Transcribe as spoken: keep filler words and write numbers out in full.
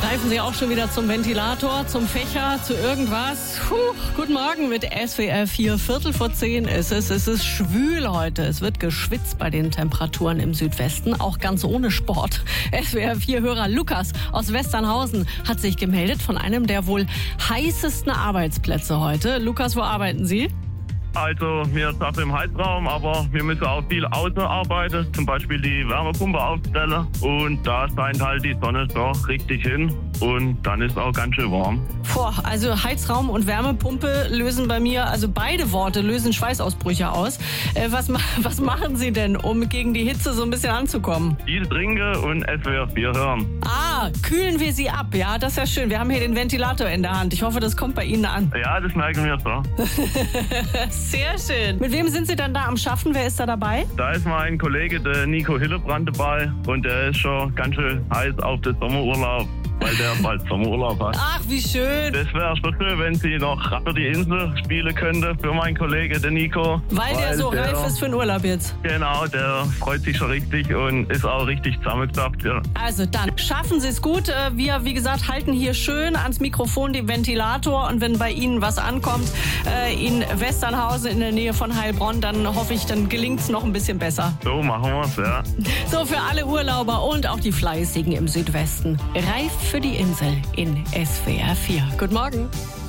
Greifen Sie auch schon wieder zum Ventilator, zum Fächer, zu irgendwas? Puh, guten Morgen mit S W R vier, Viertel vor zehn ist es. Es ist schwül heute. Es wird geschwitzt bei den Temperaturen im Südwesten, auch ganz ohne Sport. S W R vier-Hörer Lukas aus Westernhausen hat sich gemeldet von einem der wohl heißesten Arbeitsplätze heute. Lukas, wo arbeiten Sie? Also wir sind im Heizraum, aber wir müssen auch viel außen arbeiten, zum Beispiel die Wärmepumpe aufstellen und da scheint halt die Sonne doch richtig hin und dann ist auch ganz schön warm. Boah, also Heizraum und Wärmepumpe lösen bei mir, also beide Worte lösen Schweißausbrüche aus. Äh, was, was machen Sie denn, um gegen die Hitze so ein bisschen anzukommen? Viel trinken und S W R vier hören. Ah, kühlen wir Sie ab, ja, das ist ja schön. Wir haben hier den Ventilator in der Hand. Ich hoffe, das kommt bei Ihnen an. Ja, das merken wir so. Sehr schön. Mit wem sind Sie dann da am Schaffen? Wer ist da dabei? Da ist mein Kollege, der Nico Hillebrand, dabei und der ist schon ganz schön heiß auf den Sommerurlaub, weil der bald Sommerurlaub hat. Ach, wie schön. Das wäre schon schön, wenn Sie noch für die Insel spielen könnte für meinen Kollegen, den Nico. Weil, weil der so der, reif ist für den Urlaub jetzt. Genau, der freut sich schon richtig und ist auch richtig zusammengesagt. Ja. Also dann schaffen Sie es gut. Wir, wie gesagt, halten hier schön ans Mikrofon den Ventilator und wenn bei Ihnen was ankommt äh, in Westernhausen in der Nähe von Heilbronn, dann hoffe ich, dann gelingt es noch ein bisschen besser. So machen wir es, ja. So, für alle Urlauber und auch die Fleißigen im Südwesten. Reif für die Insel in S W R vier. Guten Morgen.